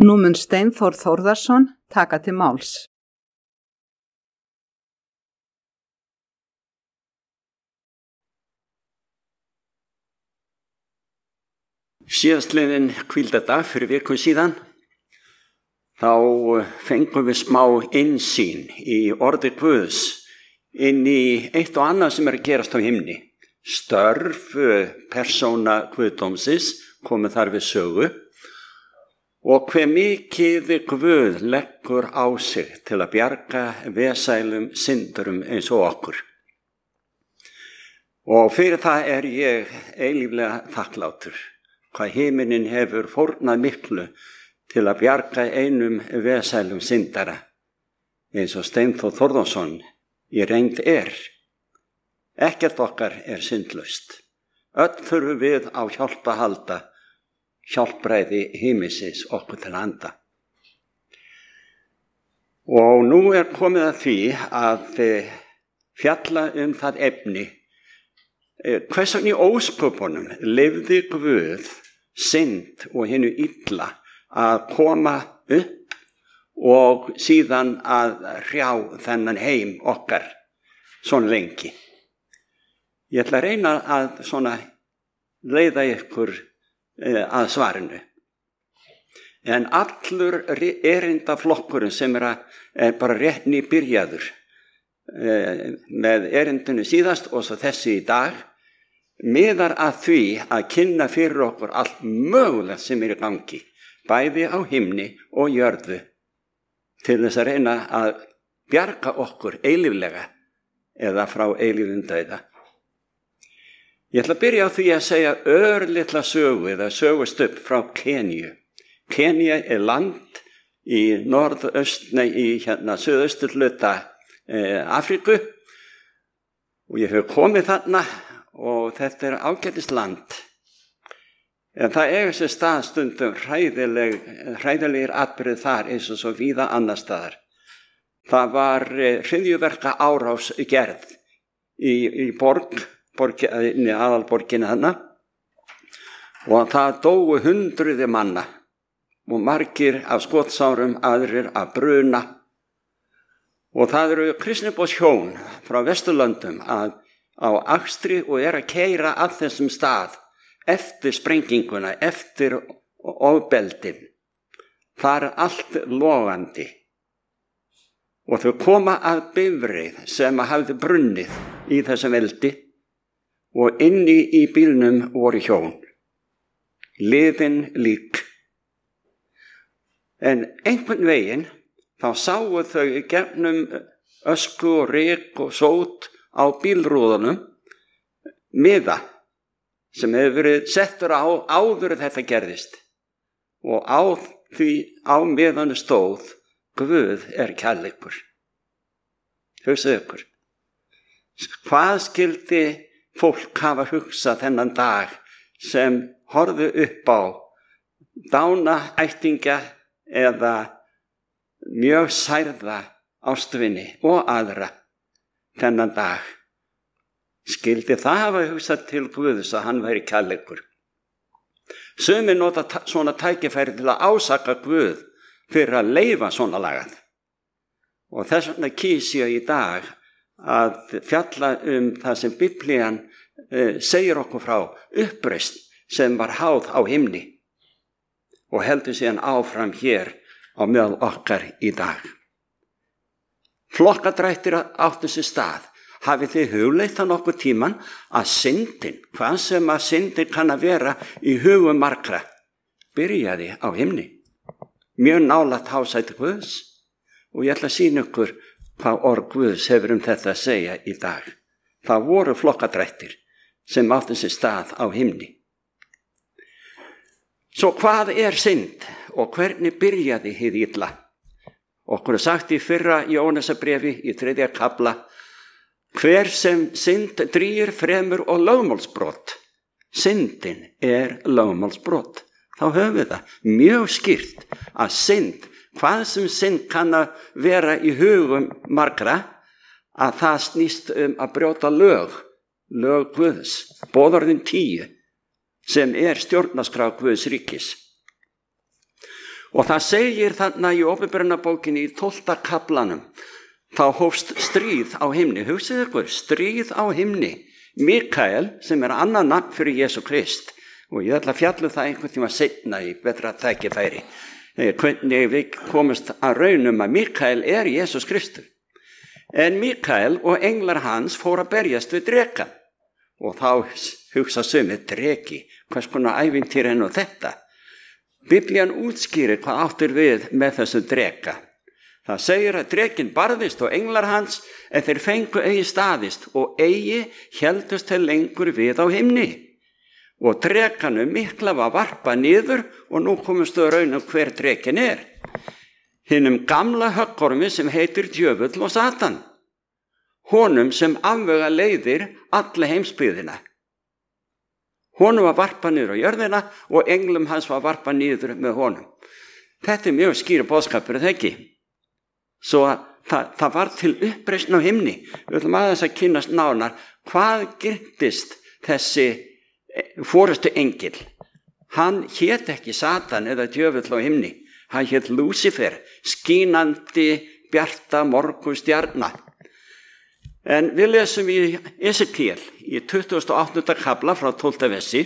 Nú mun Steinþór Þórðarson taka til máls. Síðastliðinn hvíldardag fyrir viku síðan, þá fengum við smá innsýn í orði Guðs inn í eitt og annað sem að gerast á himni. Störf persóna Guðdómsins komið þar við sögu og hve mikið Guð leggur á sig til að bjarga vesælum syndurum eins og okkur. Og fyrir það er ég eilíflega þakklátur. Hvað himinin hefur fórnað miklu til að bjarga einum vesælum syndara, eins og Steinþór Þórðarson í reynd er. Ekkert okkar er syndlaust. Öll þurfum við á hjálp að halda, hjálpræði himinsins okkur til handa. Og nú er komið að því að fjalla það efni. Hvers vegna í ósköpunum leyfði Guð synd og hinu illa að koma upp og síðan að hrjá þennan heim okkar svona lengi. Ég ætla að reyna að svona leiða ykkur að svarinu. En allur erindaflokkurinn sem er bara rétt nýbyrjaður með erindinu síðast og svo þessi í dag, miðar að því að kynna fyrir okkur allt mögulegt sem er í gangi, bæði á himni og jörðu, til þess að reyna að bjarga okkur eilíflega eða frá eilífum dauða. Ég ætla að byrja á því að segja örlitla sögu eða sögustubb frá Keníu. Kenía er land í suðausturhluta Afríku og ég hef komið þarna og þetta er ágætis land. En það eiga sér stað stundum hræðilegir atburðir þar eins og svo víða annar staðar. Það var hryðjuverka árás gerð í aðalborginni þarna og það dóu hundruði manna og margir af skotsárum, aðrir af bruna. Og það eru kristniboðshjón frá Vesturlöndum að á akstri og er að keyra að þessum stað eftir sprenginguna, eftir ofbeldin. Það er allt logandi. Og þau koma að bifreið sem hafði brunnið í þessum eldi og inni í bílnum voru hjón. Liðin lík. En einhvern veginn þá sáu þau gegnum ösku og ryk og sót á bílrúðunum miða sem hefur verið settur á áður þetta gerðist. Og á miðanu stóð Guð er kærleikur. Hugsaðu ykkur. Hvað skyldi fólk hafa hugsað þennan dag sem horfðu upp á dána ættingja eða mjög særða ástvini og aðra þennan dag? Skyldi það hafa hugsað til Guðs að hann væri kærleikur? Sumir nota svona tækifæri til að ásaka Guð fyrir að leyfa svona lagað. Og þess vegna kýs ég í dag að fjalla það sem Biblían segir okkur frá uppreisn sem var háð á himni og heldur síðan áfram hér á meðal okkar í dag. Flokkadrættir áttu sér stað. Hafið þið hugleitt það nokkuð tíman að syndin, hvað sem að syndin kann að vera í hugum margra, byrjaði á himni. Mjög nálægt hásæti Guðs og ég ætla að sýna ykkur hvað orð Guðs hefur þetta að segja í dag. Það voru flokkadrættir sem áttu sér stað á himni. Svo hvað er synd og hvernig byrjaði hið illa? Okkur er sagt í fyrra Jóhannesarbréfi í 3. kafla: hver sem synd drýgir fremur og lögmálsbrot. Syndin er lögmálsbrot. Þá höfum við það mjög skýrt að synd, hvað sem synd kann að vera í hugum margra, að það snýst að brjóta lög Guðs, boðorðin 10, sem er stjórnarskrá Guðs ríkis. Og það segir þarna í Opinberunarbókinni í 12. kaflanum, þá hófst stríð á himni. Hugsið ykkur, stríð á himni. Mikael, sem er annað nafn fyrir Jesú Krist, og ég ætla að fjalla það einhvern tíma seinna í betra tækifæri, hvernig við komumst að raunum að Mikael er Jesús Kristur. En Mikael og englar hans fóru að berjast við dreka. Og þá hugsa sumir, dreki, hvers konar ævintýri nú þetta? Biblían útskýrir hvað áttir við með þessu dreka. Það segir að drekin barðist og englar hans, en þeir fengu eigi staðist og eigi héldust til lengur við á himni. Og drekanum mikla var varpað niður og nú komustu að raunum hver drekin er. Hinum gamla höggormi sem heitir djöfull og Satan. Honum sem afvega leiðir alla heimsbyggðina. Honum var varpað niður á jörðina og englum hans var varpað niður með honum. Þetta er mjög skýr boðskapur, er það ekki? Svo það var til uppreisn á himni. Við ætlum aðeins að kynnast nánar hvað girtist þessi forustu engil. Hann hét ekki Satan eða djöfull á himni. Hann hét Lúsifer, skínandi bjarta morgunstjarna. En við lesum í Esekiel í 28. kafla frá 12. versi.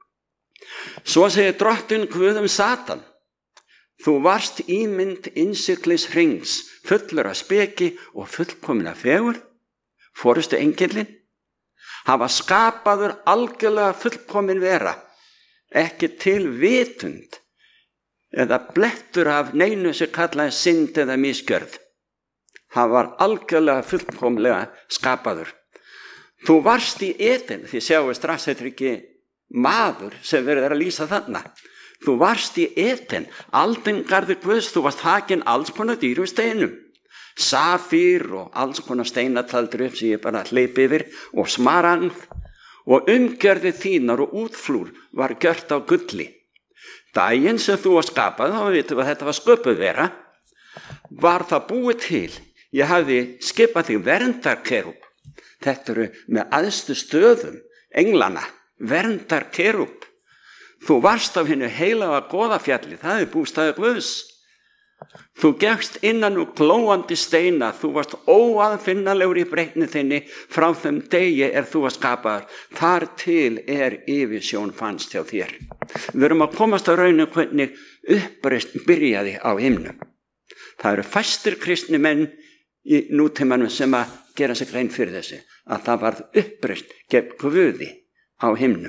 Svo segir drottinn Guð Satan: Þú varst ímynd innsiglis hrings, fullur af speki og fullkomin af fegurð, forustu engillinn. Hann var skapaður algjörlega fullkomin vera, ekki til vitund eða blettur af neinu sem kallaði synd eða misgjörð. Hann var algjörlega fullkomlega skapaður. Þú varst í Eden, því sjáum við strax, þetta er ekki maður sem verið að lýsa þarna. Þú varst í Eden, aldingarði Guðs, þú varst þakinn alls konar dýrum steinum. Safír og alls konar steinataldur upp sem ég bara hleypi yfir og smaragð, og umgjörði þínar og útflúr var gjört á gulli. Daginn sem þú var skapað, þá vitum við að þetta var sköpuð vera, var það búið til. Ég hafði skipað þig verndarkerúb. Þetta eru með æðstu stöðum englana, verndarkerúb. Þú varst af hinu heilaga goðafjalli, það er bústaður Guðs. Þú gekkst innan úr glóandi steina, þú varst óaðfinnalegur í breytni þinni frá þeim degi þú var skapaður. Þar til yfirsjón fannst hjá þér. Við erum að komast að raunum hvernig uppreisn byrjaði á himnum. Það eru fæstir kristni menn í nútímanum sem að gera sig grein fyrir þessu, að það varð uppreisn gegn Guði á himnum.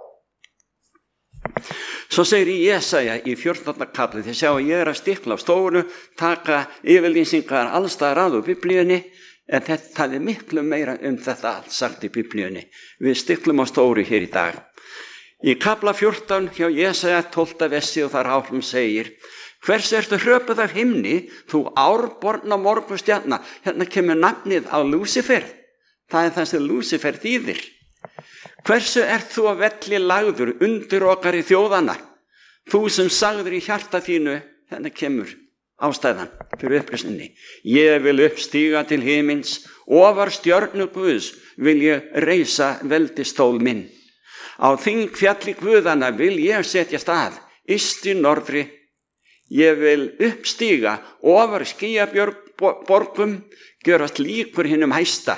Svo segir í Jesaja í 14. kafli, þið sjá að ég að stikla á stóru, taka yfirlýsingar allstaðar að úr Biblíunni, en það er miklu meira þetta allt sagt í Biblíunni. Við stiklum á stóru hér í dag. Í kafla 14 hjá Jesaja 12. versi og þar áfram segir: Hvers ertu hröpuð af himni, þú árborna morgunstjarna? Hérna kemur nafnið á Lúsifer. Það er það sem Lúsifer þýðir. Hversu ert þú að velli lagður undir okkar í þjóðana? Þú sem sagður í hjarta þínu, hérna kemur ástæðan fyrir uppreisninni. Ég vil uppstíga til himins, ofar stjörnu Guðs vil ég reisa veldistól minn. Á þingfjalli Guðanna vil ég setja stað, yst í norðri. Ég vil uppstíga ofar skýjaborgum, gjörast líkur hinum hæsta.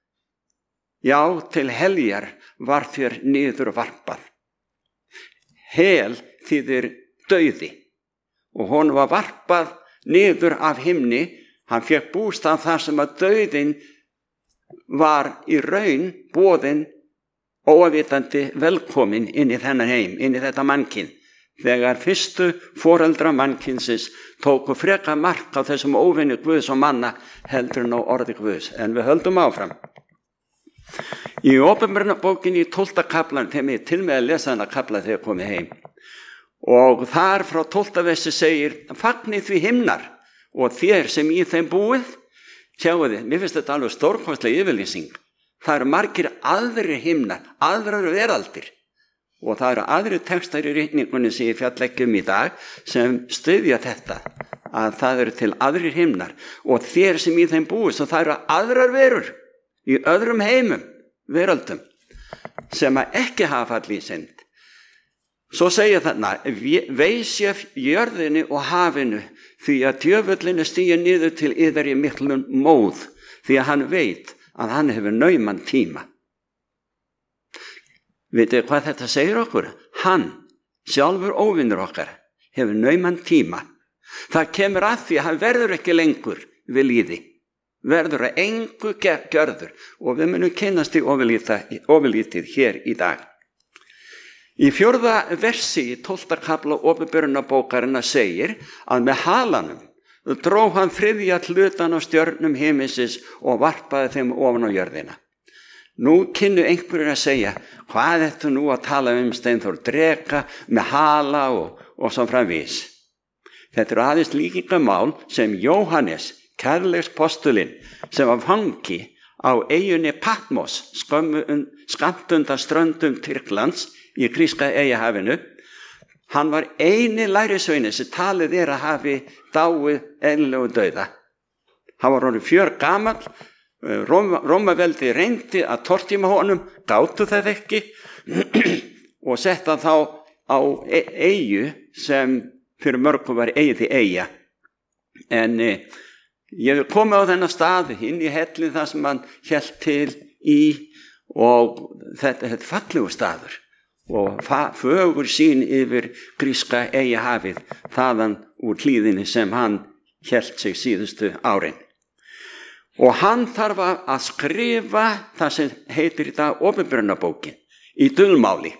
Já, til heljar var þér niður varpað. Hel þýðir dauði og honum var varpað niður af himni. Hann fékk bústað þar sem að dauðin var í raun boðin óavitandi velkomin inn í þennan heim, inn í þetta mannkyn. Þegar fyrstu foreldra mannkynsins tóku freka mark á þessum óvinni Guðs og manna heldur en á orði Guðs. En við höldum áfram. Í Opinberunarbókinni í 12. kaflan, þeim er til með að lesa þennan kafla þegar komið heim. Og þar frá 12. versi segir: Fagnið því himnar og þér sem í þeim búið. Sjáu þið, mér finnst þetta alveg stórkostleg yfirlýsing. Það eru margir aðrir himnar, aðrar veraldir. Og það eru aðri textar í ritningunni sem ég fjalla ekki í dag sem styðja þetta, að það eru til aðrir himnar og þér sem í þeim búið, svo það eru aðrar verur í öðrum heimum, veröldum, sem að ekki hafa fallið í synd. Svo segir þarna, veisja jörðinni og hafinu, því að djöfullin stígur niður til yðar í miklum móð, því að hann veit að hann hefur nauman tíma. Vitið hvað þetta segir okkur? Hann, sjálfur óvinnur okkar, hefur nauman tíma. Það kemur að því að hann verður ekki lengur við líði, verður að engu gjörður, og við munum kynnast í ofurlítið hér í dag. Í 4. versi í 12. kafla Åpenbarunarbókarinnar segir að með halanum dró hann 3. hlutan af stjörnum himinsins og varpaði þeim ofan á jörðina. Nú kynnu einhverjir að segja, hvað ertu nú að tala Steinþór, dreka með hala og svo framvís. Þetta er aðeins líkingamál sem Jóhannes, kærleikspostulinn, sem var fangi á eyjunni Patmos, skammt undan ströndum Tyrklands í gríska eyjahafinu. Hann var eini lærisveini sem talið að hafi dáið eðlilegu dauða. Hann var orðinn fjörgamall, Rómaveldi reyndi að tortíma honum, gátu það ekki og setta þá á eyju sem fyrir mörgum var eigið í eyja. En ég hef komið á þennan stað inn í hellin þar sem hann hélt til í, og þetta er fallegu staður og fögur sín yfir gríska eyjahafið þaðan úr hlíðinni sem hann hélt sig síðustu árin. Og hann þarf að skrifa það sem heitir í dag Åpenbarunarbókin í dulmáli.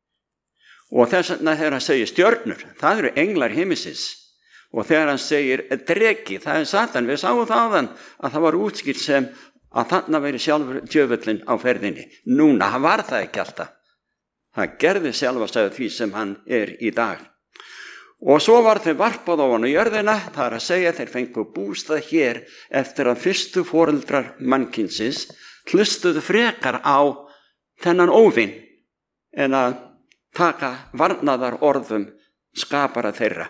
Og þess vegna þegar hann segir stjörnur, það eru englar himinsins. Og þegar hann segir dreki, það er Satan. Við sáum þaðan að það var útskýrt sem að þarna veri sjálfur djöfullinn á ferðinni. Núna, hann var það ekki alltaf. Það gerði sjálfastæðu því sem hann er í dag. Og svo var þeir varpað ofan á jörðina, það er að segja þeir fengu bústað hér eftir að fyrstu foreldrar mannkynsins hlustuðu frekar á þennan óvin en að taka varnaðar orðum skapara þeirra.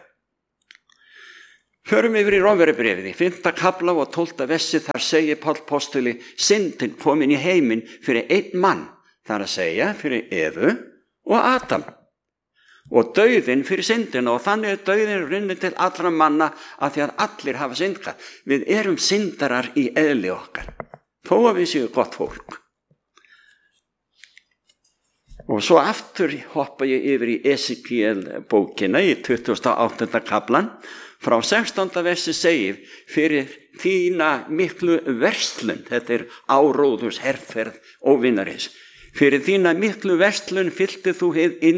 Förum yfir í Rómverjabréfið í 5. kafla og 12. versi, þar segir Páll postuli, syndin komin í heiminn fyrir einn mann, það er að segja fyrir Evu og Adam. Og dauðinn fyrir syndina, og þannig er dauðinn runninn til allra manna af því að allir hafa syndgað. Við erum syndarar í eðli okkar, þó að við séum gott fólk. Og svo aftur hoppa ég yfir í Esekiel bókina í 28. kaplan, frá 16. versi segir, fyrir þína miklu verslun, þetta er áróðurs herferð óvinarins, fyrir þína miklu verslun fyllti þú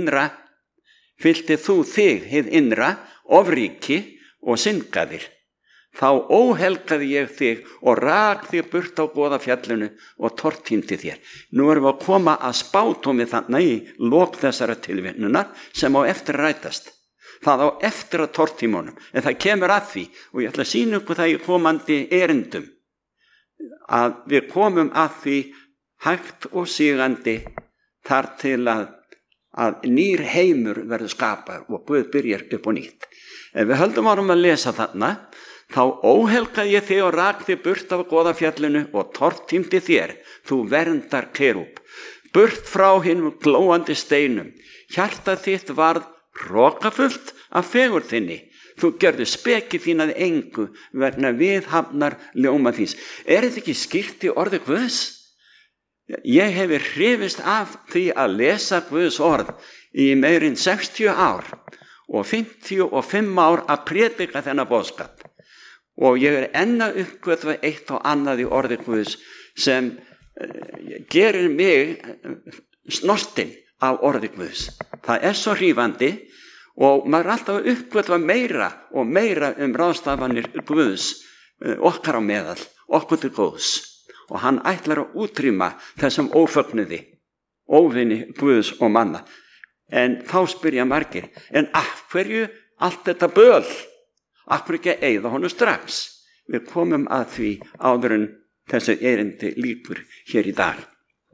þig hið innra, ofríki og syndgaðir. Þá óhelgaði ég þig og rak þig burt á góða fjallinu og tortímdi þér. Nú erum við að koma að spátómi þarna í lok þessara tilvinnunar sem á eftir að rætast. Það á eftir að tortímunum, en það kemur að því, og ég ætla að sýna ykkur það í komandi erindum, að við komum að því hægt og sígandi þar til að nýr heimur verður skapar og Guð byrjar upp og nýtt. Ef við höldum árum að lesa þarna, þá óhelgaði ég þig og rak þig burt af góða fjallinu og tortímdi þér, þú verndar kerúb, burt frá hinum glóandi steinum. Hjarta þitt varð hrokafullt af fegurð þinni, þú gjörðu speki þín að engu vegna viðhafnar ljóma þíns. Er þetta ekki skýrt í orði Guðs? Ég hefur hrifist af því að lesa Guðs orð í meirinn 60 ár og 55 ár að predika þennan boðskap. Og ég er enn að uppgötva eitt og annað í orði Guðs sem gerir mig snortinn af orði Guðs. Það er svo hrifandi og maður er alltaf að uppgötva meira og meira ráðstafanir Guðs okkar á meðal, okkur til góðs. Og hann ætlar að útrýma þessum ófögnuði, óvinni Guðs og manna. En þá spyrja margir, en af hverju allt þetta böl? Af hverju ekki að eyða honum strax? Við komum að því áður en þessu erindi lýkur hér í dag.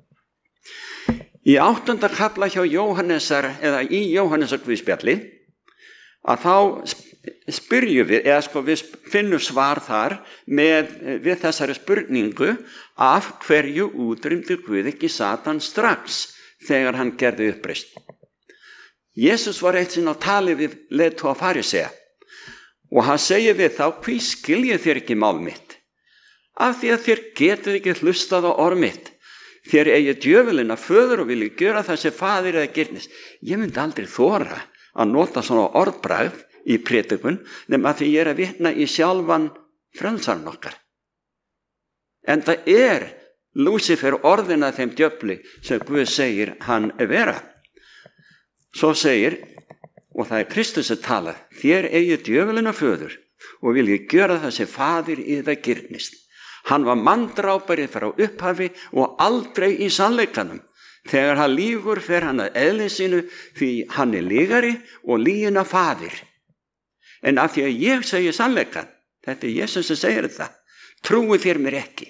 Í 8. kafla hjá Jóhannesar, eða í Jóhannesar Guðspjalli, að þá spyrjum við, við finnum svar þar við þessari spurningu, af hverju útrýmdi Guð ekki Satan strax þegar hann gerði uppreisn. Jesus var eitt sinn á tali við leiðtoga farisea og hann segir við þá: hví skiljið þér ekki mál mitt? Af því að þér getið ekki hlustað á orð mitt. Þér eigið djöfulinn að föður og viljið gjöra það sem faðir eða girnist. Ég myndi aldrei þora að nota svona orðbragð í prédikun nema því ég er að vitna í sjálfan frelsarann okkar. En það er Lúsífer orðin að þeim djöfli sem Guð segir hann vera. Svo segir, og það er Kristus að tala: þér eigið djöfulinn að föður og viljið gjöra það sem faðir eða girnist. Hann var manndrápari frá upphafi og aldrei í sannleikanum. Þegar hann lýgur fer hann að eðli sínu, því hann er lygari og lygina faðir. En af því að ég segi sannleikan, þetta er Jesus sem segir þetta, trúið þér mér ekki.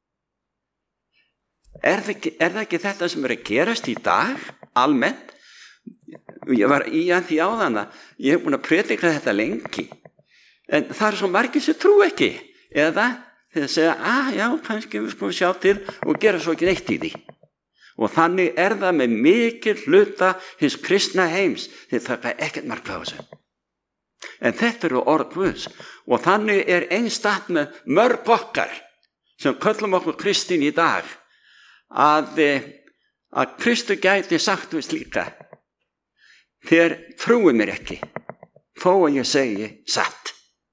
Er það ekki þetta sem er að gerast í dag, almennt? Ég var í að því áðan að ég hef búin að predika þetta lengi. En það er svo margir sem trú ekki. Eða þeir segja: já, kannski við skulum sjá til og gera svo ekki neitt í því. Og þannig er það með mikil hluta hins kristna heims. Þeir taka ekkert mark á þessu. En þetta eru orð Guðs. Og þannig er einstakt með mörg okkar sem köllum okkur kristin í dag að Kristur gæti sagt við slíka: þér trúið mér ekki, þó að ég segi satt.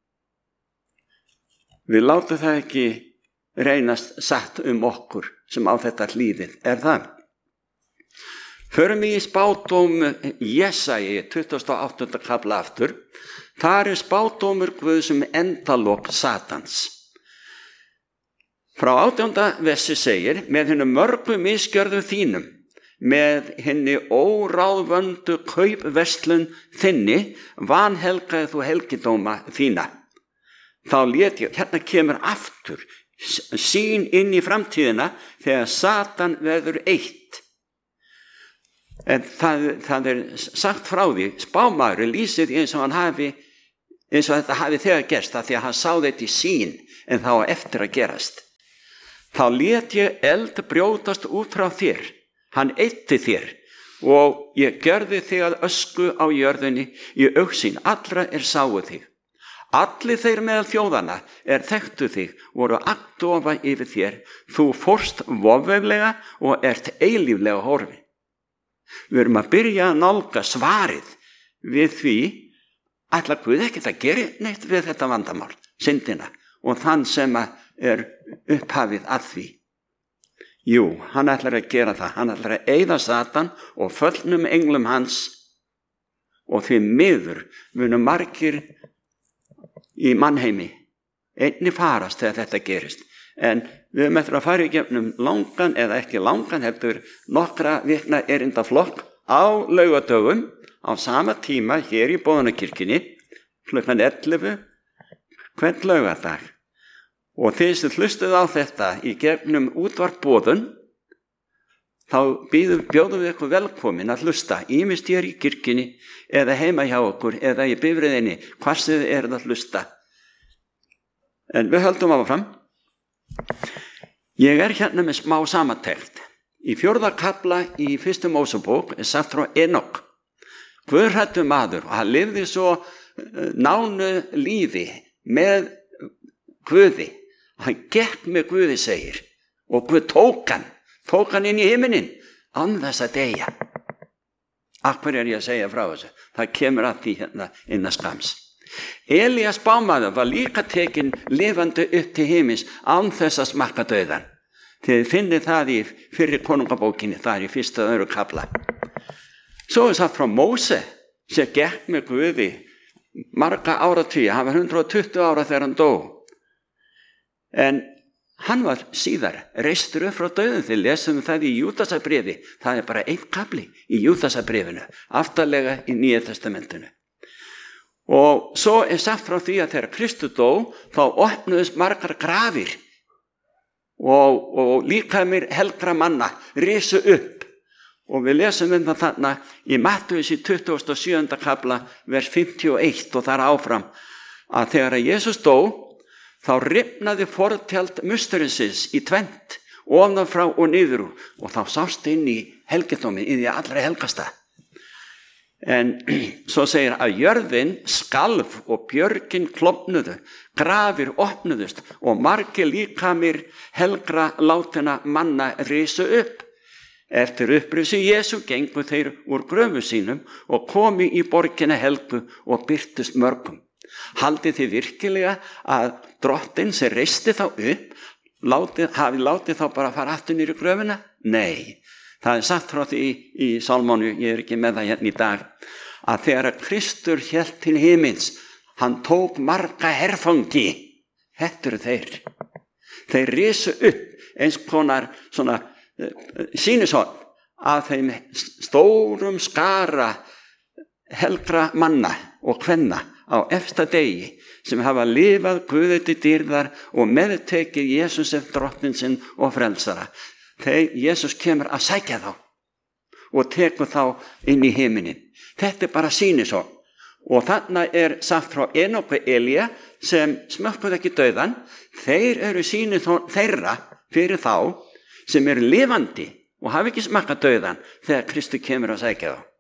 Við látum það ekki reynast satt okkur sem á þetta hlýðið, er það? Förum í spádóm Jesaja 28. kafla aftur. Þar er spádómur Guðs endalok Satans. Frá 18. versi segir: með hinum mörgu misgjörðum þínum, með henni óráðvöndu kaupverslun þinni, vanhelgaði þú helgidóma þína. Þá lét ég, hérna kemur aftur sýn inn í framtíðina þegar Satan verður eitt. En það er sagt frá því, spámaðurinn lýsir því eins og þetta hafi þegar gerst, af því að hann sá þetta í sýn, en þá eftir að gerast. Þá lét ég eld brjótast út frá þér, hann eitti þér, og ég gjörði þig að ösku á jörðinni, í augsýn allra er sáu þig. Allir þeir meðal þjóðana er þekktu þig, voru agndofa yfir þér. Þú fórst vofveflega og ert eilíflega horfin. Við erum að byrja að nálga svarið við því: ætlar Guð ekkert að gera neitt við þetta vandamál, syndina, og þann sem er upphafið að því? Jú, hann ætlar að gera það. Hann ætlar að eyða Satan og föllnum englum hans, og því miður munu margir í mannheimi einnig farast þegar þetta gerist. En við höfum eftir að fara í gegnum langan, eða ekki langan, heldur nokkra vikna erindaflokk á laugadögum á sama tíma hér í Boðunarkirkjunni klukkan 11 hvern laugardag. Og þið sem hlustuð á þetta í gegnum útvarp Boðun, þá bjóðum við ykkur velkomin að hlusta, ýmist hér í kirkjunni eða heima hjá okkur eða í bifreiðinni, hvar sem þið eruð að hlusta. En við höldum áfram. Ég er hérna með smá samantekt. Í 4. kafla í 1. Mósebók er sagt frá Enok. Guðhræddur maður, og hann lifði svo nánu lífi með Guði. Hann gekk með Guði, segir, og Guð tók hann inn í himinin án þess að deyja. Af hverju er ég að segja frá þessu? Það kemur að því hérna innan skams. Elías spámaður var líka tekinn lifandi upp til himins án þess að smakka dauðan. Þið finnið það í fyrri konungabókinni, það er í 1. og 2. kafla. Svo er sagt frá Móse sem gekk með Guði marga áratugi. Hann var 120 ára þegar hann dó. En hann var síðar reistur upp frá dauðum. Þið lesum það í Júdasarbréfi. Það er bara einn kafli í Júdasarbréfinu, aftarlega í Nýja testamentinu. Og svo er sagt frá því að þegar Kristur dó, þá opnuðust margar grafir og líkamir helgra manna risu upp. Og við lesum það þarna í Mattheus í 27. kafla, vers 51 og þar áfram, að þegar Jesus dó, þá rifnaði fortjald musturinsins í tvennt, ofan frá og niður, og þá sást inn í helgidóminn, inn í allra helgasta. En svo segir að jörðin skalf og björgin klofnuðu, grafir opnuðust og margir líkamir helgra látinna manna risu upp. Eftir upprisu Jesú gengu þeir úr gröfu sínum og komu í borgina helgu og birtust mörgum. Haldið þið virkilega að drottinn sem reisti þá upp hafi látið þá bara fara aftur niður í gröfuna? Nei, það er sagt frá því í Sálmánu, ég er ekki með það hérna í dag, að þegar Kristur hélt til himins, hann tók marga herfangi. Þetta eru þeir. Þeir risu upp eins konar svona sýnishorn af þeim stórum skara helgra manna og kvenna á efsta degi sem hafa lifað Guði til dýrðar og meðtekið Jesús eftir drottinn sinn og frelsara. Jesús kemur að sækja þá og tekur þá inn í himinin. Þetta er bara sýnishorn. Og þarna er sagt frá Enok og Elía sem smökkuðu ekki dauðan. Þeir eru sýnishorn þeirra fyrir þá sem eru lifandi og hafa ekki smakkað dauðan þegar Kristur kemur að sækja þá.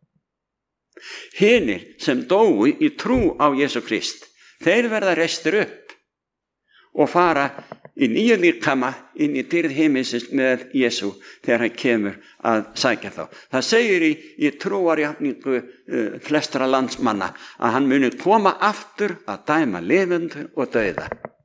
Hinir sem dóu í trú á Jesú Krist, þeir verða reistir upp og fara í nýju líkama inn í dýrð himinsins með Jesú þegar hann kemur að sækja þá. Það segir í trúarjátningu flestra landsmanna að hann muni koma aftur að dæma lifendur og dauða.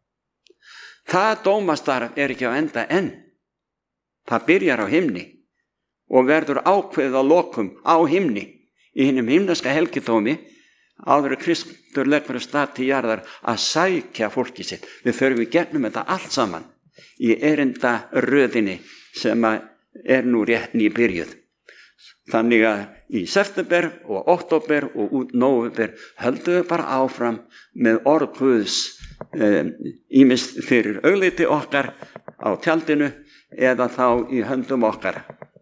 Það dómastarf er ekki á enda enn. Það byrjar á himni og verður ákveðið á lokum á himni í hinum himneska helgidómi áður Kristur leggur af stað til jarðar að sækja fólki sitt. Við förum í gegnum þetta allt saman í erinda röðinni sem er nú rétt nýbyrjuð. Þannig að í september og október og út nóvember höldum við bara áfram með orð Guðs ýmist fyrir augliti okkar á tjaldinu eða þá í höndum okkar.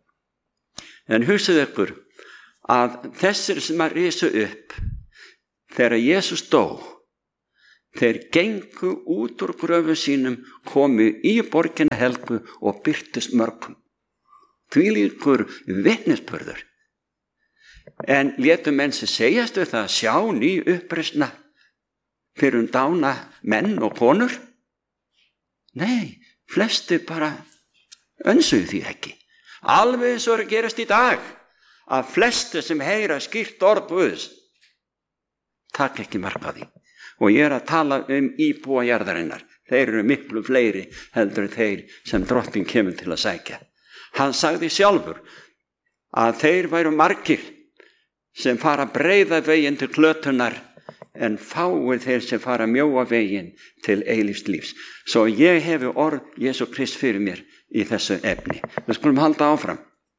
En hugsið ykkur að þessir sem að risu upp þegar Jesús dó, þeir gengu út úr gröfu sínum, komu í borgina helgu og birtust mörgum. Þvílíkur vitnisburður. En létu menn sem segjast við það, sjá ný uppreisna fyrir dána menn og konur? Nei, flestir bara önsuðu því ekki. Alveg eins og er að gerast í dag, að flestir sem heyra skýrt orð Guðs taka ekki mark á því. Og ég er að tala íbúa jarðarinnar. Þeir eru miklu fleiri heldur þeir sem drottinn kemur til að sækja. Hann sagði sjálfur að þeir væru margir sem fara breiða veginn til glötunar en fáir þeir sem fara mjóa veginn til eilífs lífs. Svo ég hefi orð Jesú Krist fyrir mér í þessu efni. Við skulum halda áfram.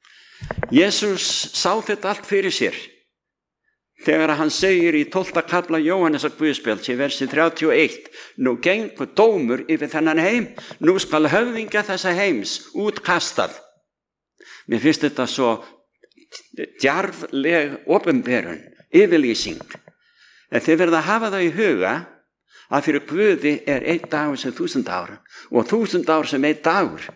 Jesús sá þetta allt fyrir sér þegar hann segir í 12. kafla Jóhannesar Guðspjalls í versi 31: Nú gengur dómur yfir þennan heim, nú skal höfðingja þessa heims útkastað. Mér finnst þetta svo djarfleg opinberun, yfirlýsing. En þið verða að hafa það í huga að fyrir Guði er 1 dagur sem 1000 ár og 1000 ár sem 1 dagur.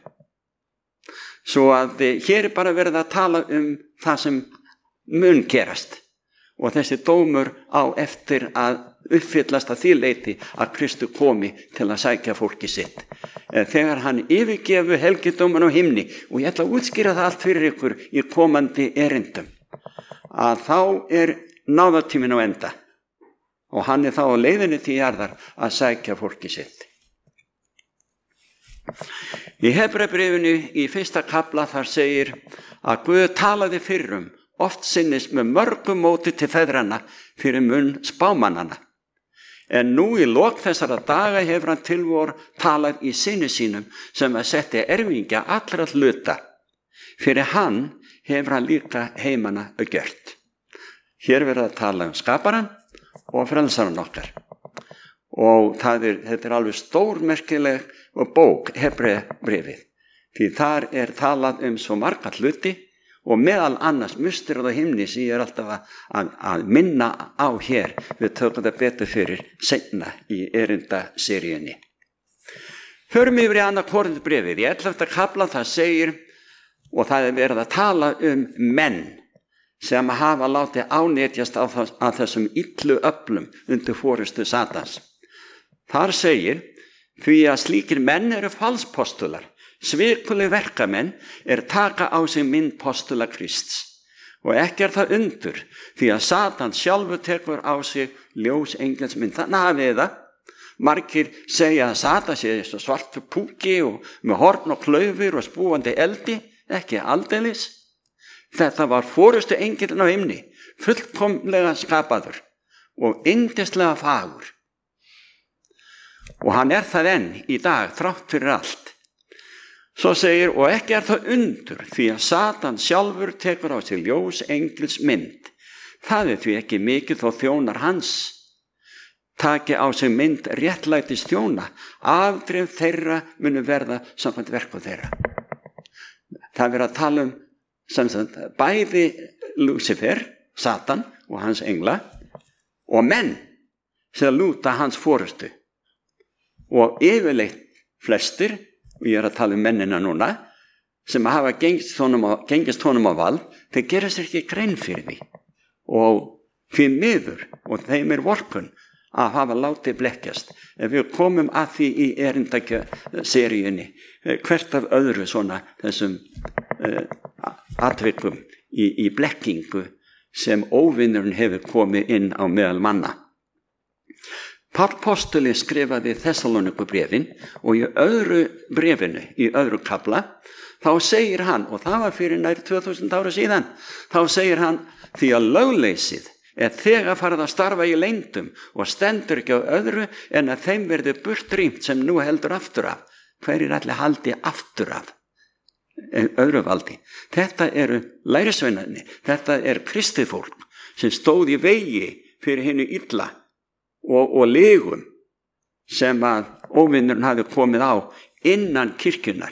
Svo að hér er bara verið að tala það sem mun gerast. Og þessi dómur á eftir að uppfyllast að því leyti að Kristur komi til að sækja fólki sitt. Þegar hann yfirgefu helgidóman á himni, og ég ætla að útskýra það allt fyrir ykkur í komandi erindum, að þá er náðartíminn á enda og hann er þá á leiðinni til jarðar að sækja fólki sitt. Í Hebreabréfinu í 1. kafla þar segir að Guð talaði fyrrum oft sinnis með mörgum móti til feðranna fyrir munn spámannana. En nú í lok þessara daga hefur hann til vor talað í syni sínum sem að setja erfingja allra hluta. Fyrir hann hefur hann líka heimana gjört. Hér verður að tala skaparan og frelsaran okkar. Og þetta er alveg stórmerkileg bók, Hebreabréfið. Því þar er talað svo marga hluti og meðal annars musterið á himni sem ég er alltaf að minna á hér. Við tökum það betur fyrir seinna í erindaseríunni. Förum yfir í 2. Korinthbréfið. Í 11. kafla það segir, og það er verið að tala menn sem hafa látið ánetjast að þessum illu öflum undir forystu Satans. Þar segir, því að slíkir menn eru falspostular, svikuleg verkamenn taka á sig mynd postula Krists. Og ekki það undur, því að Satan sjálfur tekur á sig ljós engelsmynd. Þannig hafið það. Margir segja að Satan sé svartur púki og með horn og klaufir og spúandi eldi, ekki aldeilis. Þetta var forystu engillinn á himni, fullkomlega skapaður og yndislega fagur. Og hann það enn í dag, þrátt fyrir allt. Svo segir, og ekki það undur, því að Satan sjálfur tekur á sig ljós engils mynd. Það því ekki mikið þó þjónar hans taki á sig mynd réttlætis þjóna, afdrif þeirra munu verða samkvæmt verku þeirra. Það verið að tala bæði Lúcifer, Satan og hans engla, og menn sem lúta hans forystu. Og yfirleitt flestir, og ég að tala mennina núna, sem hafa gengist honum á vald, þeir gera sér ekki grein fyrir því. Og því miður, og þeim vorkunn að hafa látið blekkjast. Ef við komum að því í erindakja-seríunni, hvert af öðru svona þessum atvikum í blekkingu sem óvinnurinn hefur komið inn á meðal manna. Páll postuli skrifaði Þessaloníkubréfin og í öðru bréfinu, í öðru kafla, þá segir hann, og það var fyrir nær 2000 ára síðan, þá segir hann, því að lögleysið þegar farið að starfa í leyndum og stendur ekki á öðru en að þeim verði burtrýmt sem nú heldur aftur af. Hverjir allir haldi aftur af öðru valdi? Þetta eru lærisveinarnir, þetta kristið fólk sem stóð í vegi fyrir hinu illa og legum sem að óvinnurinn hafi komið á innan kirkjunar.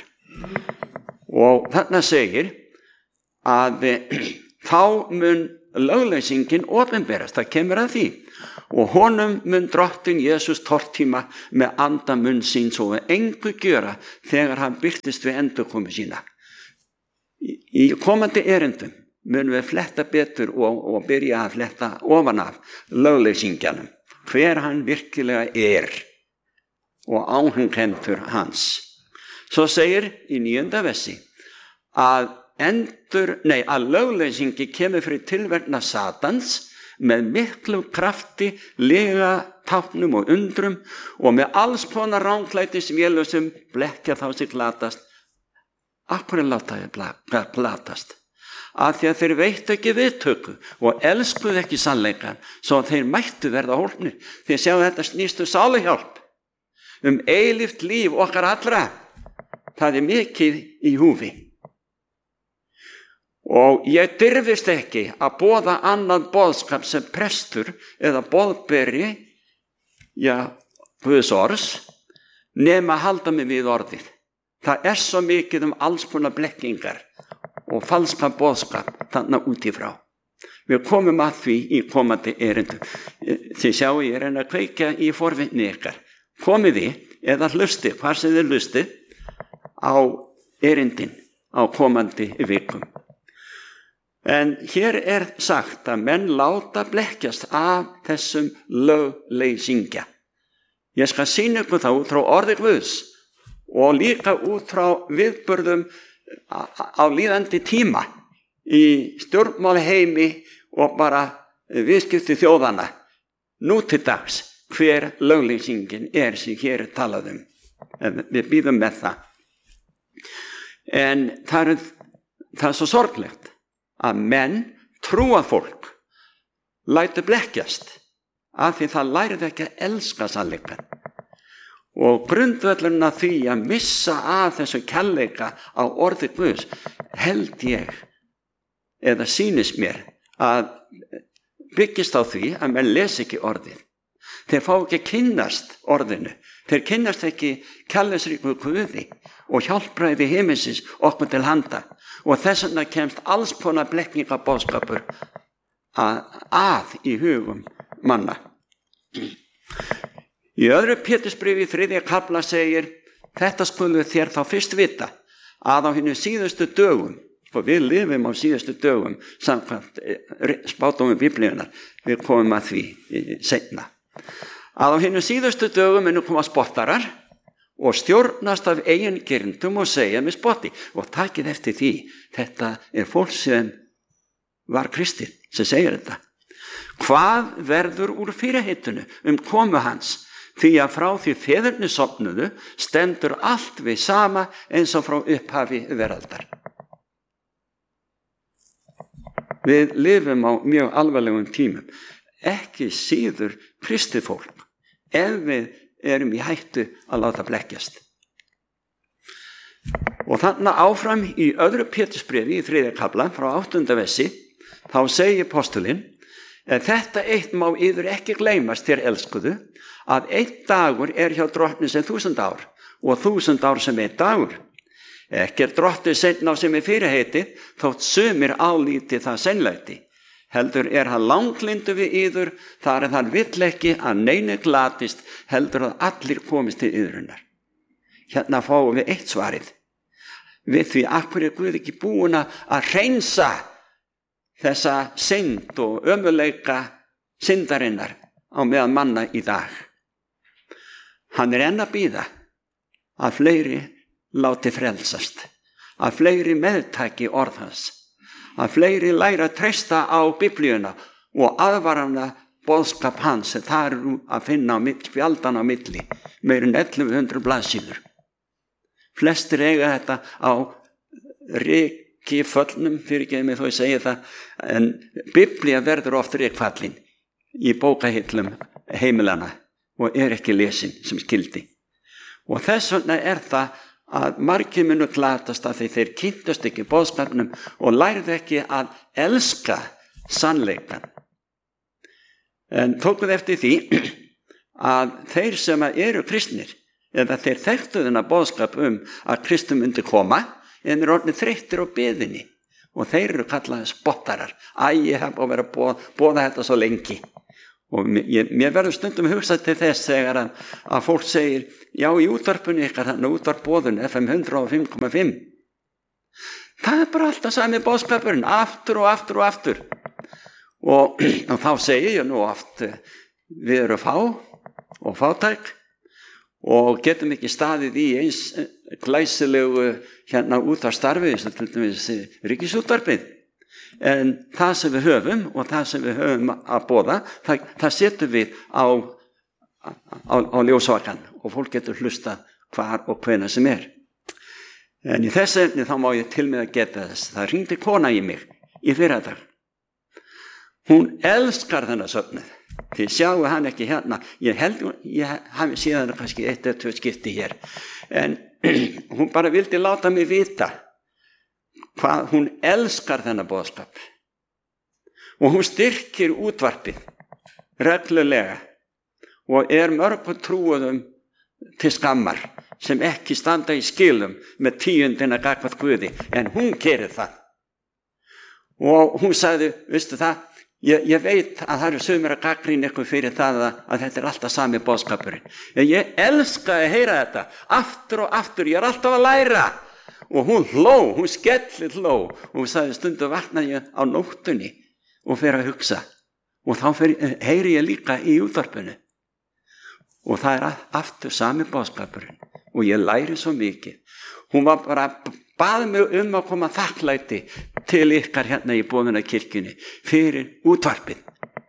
Og þarna segir að þá mun lögleysingin opinberast, það kemur að því, og honum mun drottinn Jesús tortíma með anda munn síns og engu gjöra þegar hann birtist við endurkomu sína. Í komandi erindum mun við fletta betur og byrja að fletta ofan af lögleysingjanum, hver hann virkilega og áhenghentur hans. Svo segir í 9. versi að lögleysingi kemur fyrir tilverknað Satans með miklu krafti, lega táknum og undrum og með alls konar ránklætis vélusum blekkja þá sig glatast. Akkur láta ég glatast? Að því að þeir veitt ekki viðtöku og elskuð ekki sannleikan, svo að þeir mættu verða hólpnir. Þeir sjá þetta snýstu sáluhjálp eilíft líf okkar allra. Það mikið í húfi. Og ég dirfist ekki að boða annað boðskap sem prestur eða boðberi, Guðs orðs, nema að halda mig við orðið. Það svo mikið alls konar blekkingar og falska boðskap þannig út í frá. Við komum að því í komandi erindum. Þið sjáu ég reyna að kveikja í forvitni ykkar. Komið þið eða hlusti, hvar sem þið hlusti, á erindin á komandi vikum. En hér sagt að menn láta blekkjast af þessum lögleysingja. Ég skal sýna ykkur þá út frá orði Guðs og líka út frá viðburðum á líðandi tíma í stjórnmálaheimi og bara viðskipti þjóðana. Nú til dags hver lögleysingin sem hér talað Við bíðum með það. En það svo sorglegt að menn trúa fólk lætur blekkjast af því það lærið ekki að elska sannleikann. Og grundvöllurinn að því að missa af þessu kærleika á orði Guðs held ég, eða sýnist mér, að byggist á því að menn les ekki orðið. Þeir fá ekki að kynnast orðinu. Þeir kynnast ekki kærleiksríku Guði og hjálpræði himinsins okkur til handa. Og þess vegna kemst alls konar blekkingaboðskapur að í hugum manna. Í öðru Pétursbréfi 3. kafla segir: þetta skulu þér þá fyrst vita, að á hinu síðustu dögum við lifum á síðustu dögum samkvæmt spádómum Biblíunnar, við komum að því seinna. Að á hinum síðustu dögum munu koma spottarar og stjórnast af eigin girndum og segja með spotti, og takið eftir því, þetta fólk sem var kristið sem segir þetta. Hvað verður úr fyrirheitinu komu hans? Því að frá því feðurnir sofnuðu stendur allt við sama eins og frá upphafi veraldar. Við lifum á mjög alvarlegum tímum, ekki síður kristið fólk, ef við erum í hættu að láta blekkjast. Og þannig áfram í öðru Pétursbréfi í 3. kafla frá 8. versi, þá segir postulinn: en þetta eitt má yður ekki gleymast, þér elskuðu, að einn dagur hjá drottni sem 1000 ár og 1000 ár sem einn dagur. Ekki drottni seinna á sem fyrirheiti, þótt sumir álíti það seinlæti. Heldur hann langlyndu við yður, þar hann vill ekki að neinu glatist, heldur að allir komist til yðrunar. Hérna fáum við eitt svarið. Við því, akkur Guð ekki búin að hreinsa þessa synd og ömurleika syndarinnar á meðan manna í dag. Hann enn að bíða að fleiri láti frelsast, að fleiri meðtaki orð hans, að fleiri læra að treysta á Biblíuna og aðvarana boðskap hans sem það að finna spjaldan á milli, meir en 1100 blaðsíður. Flestir eiga þetta á rykföllnum, fyrirgeðu mig þó ég segi það, en Biblía verður oft rykfallin í bókahillum heimilana og ekki lesin sem skildi. Og þess vegna það að margir munu glatast að þeir kynntust ekki boðskapnum og lærðu ekki að elska sannleikan. En tókuð eftir því að þeir sem eru kristnir, eða þeir þekktu þennan boðskap að Kristur myndi koma, en orðnir þreyttir á biðinni, og þeir eru kallaði spottarar. Ég hef búið að boða þetta svo lengi. Og mér verður stundum hugsað til þess þegar að fólk segir: já, í útvarpinu ykkar, þannig útvarpboðun FM 105,5. Það bara alltaf sami boðskapurinn, aftur og aftur og aftur. Og þá segi ég nú oft: við erum fá og fátæk og getum ekki staðið í eins glæsilegu útvarpsstarfi, til dæmis Ríkisútvarpið. En það sem við höfum og það sem við höfum að boða, það setur við á ljósvakan og fólk getur hlusta hvar og hvenær sem En í þessu efni þá má ég til með að geta þess. Það hringdi kona í mig í fyrradag. Hún elskar þennan söfnuð. Þið sjáu hann ekki hérna. Ég hafi síðan kannski 1 eða 2 skipti hér. En hún bara vildi láta mig vita hvað hún elskar þennan boðskap. Og hún styrkir útvarpið reglulega og mörgum trúuðum til skammar sem ekki standa í skilum með 10. gagnvart Guði, en hún gerir það. Og hún sagði: veistu það, ég veit að það eru sumir að gagnrýna ykkur fyrir það að þetta alltaf sami boðskapurinn. Ég elska að heyra þetta aftur og aftur, ég alltaf að læra. Og hún hló, hún skellir hló, og hún sagði: stundum vakna ég á nóttunni og fer að hugsa, og þá heyri ég líka í útvarpinu, og það aftur sami boðskapurinn, og ég læri svo mikið. Hún var bara baði mig að koma þakklæti til ykkar hérna í Boðunarkirkjunni fyrir útvarpið,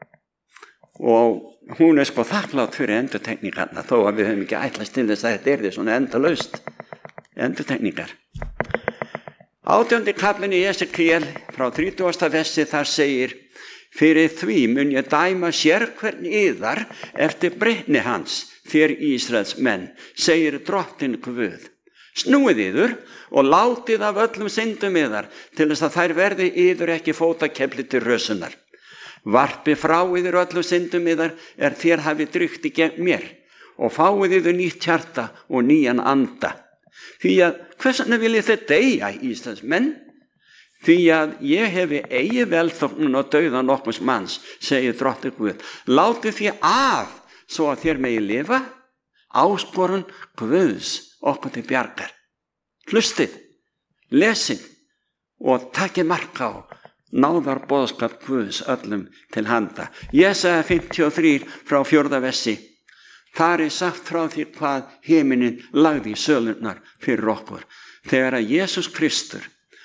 og hún sko þakklátt fyrir endurtekningarna, þó að við höfum ekki ætlast til þess að þetta svona endalaust endurtekningar. 18. kaflinn í Esekiel frá 30. versi, þar segir: fyrir því mun ég dæma sérhvern yðar eftir breytni hans, þér Ísraels menn, segir drottinn Guð. Snúið yður og látið af öllum syndum yðar, til þess að þær verði yður ekki fótakefli til rösunar. Varpi frá yður öllum syndum yðar þér hafið drygt í gegn mér, og fáið yður nýtt hjarta og nýjan anda. Því að hvers vegna viljið þið deyja, Íslands menn? Því að ég hefi eigi velþóknun og dauða nokkurs manns, segir drottinn Guð. Látið því af, svo að þér megi lifa. Áskorun Guðs okkur til bjargar. Hlustið, lesið og takið mark á náðar boðskap Guðs öllum til handa. Jesaja 53 frá 4. versi. Þar sagt frá því hvað himinin lagði í sölurnar fyrir okkur. Þegar að Jesús Kristur,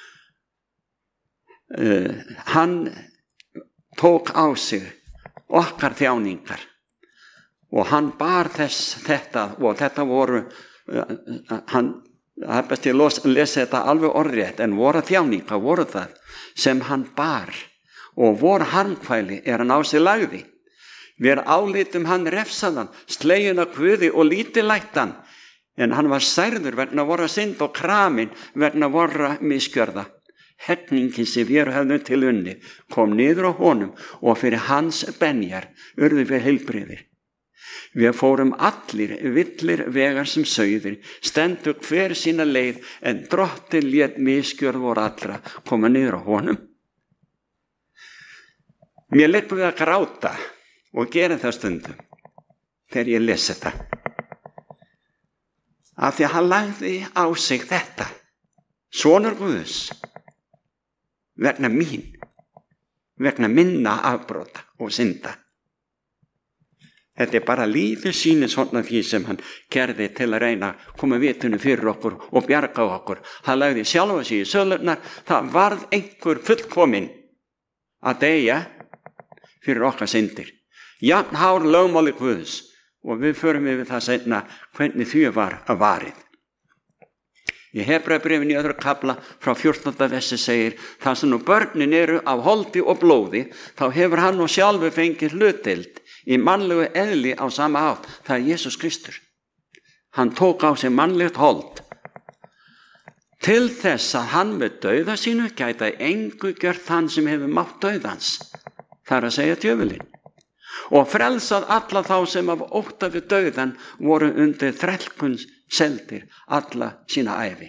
hann tók á sig okkar þjáningar og hann bar þetta og þetta voru, það er best ég lesa þetta alveg orðrétt, en voru þjáningar voru það sem hann bar og voru harmkvæli hann á sig lagði. Við álitum hann refsaðan, sleginn af Guði og lítillættan, en hann var særður vegna vorra synd og kramin vegna vorra misgjörða. Herningin sem við höfðum til unni kom niður á honum og fyrir hans benjar urðu við heilbrigðir. Við fórum allir villir vegar sem sauðir, stendur hver sína leið, en Drottinn lét misgjörð voru allra koma niður á honum. Mér liggur við að gráta og gera það stundum þegar ég lesi þetta. Af því að hann lagði á sig þetta, sonur Guðs, vegna mín, vegna minna afbrota og synda. Þetta er bara lífið sýnir svona því sem hann gerði til að reyna að koma vitinu fyrir okkur og bjarga okkur. Hann lagði sjálfa sig í sölurnar, það varð einhver fullkominn að deyja fyrir okkar syndir. Jafn hár lögmáli Guðs, og við förum yfir það seinna hvernig því var að varið. Í Hebreabréfinu í 2. kafla frá 14. versi segir: þar sem nú börnin eru af holdi og blóði, þá hefur hann nú sjálfur fengið hlutdeild í mannlegu eðli á sama hátt. Það er Jesús Kristur. Hann tók á sig mannlegt hold til þess að hann með dauða sínu gæta engu gjört þann sem hefur mátt dauðans, það er að segja djöfulinn, og frelsað alla þá sem af ótta við dauðan voru undir þrælkuns seldir alla sína ævi.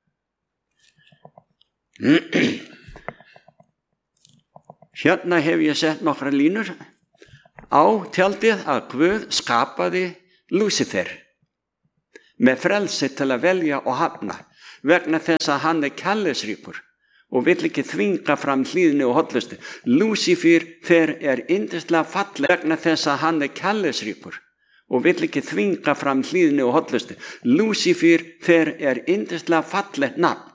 Hérna hef ég sett nokkra línur á tjaldið að Guð skapaði Lúsifer með frelsi til að velja og hafna, vegna þess að hann er kærleiksríkur og vill ekki þvinga fram hlýðni og hollustu. Lúsifer er yndislega falleg vegna þess að hann er kærleiksríkur og vill ekki þvinga fram hlýðni og hollustu. Lúsifer er yndislega fallegt nafn.